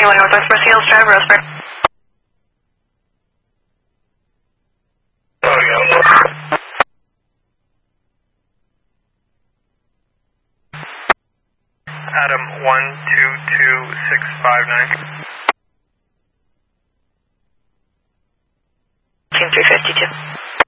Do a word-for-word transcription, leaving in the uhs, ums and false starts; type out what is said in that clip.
one Northwest Mercy Hills Drive, Roseburg. Oh, yeah. Adam one two two six five nine. Team three fifty-two.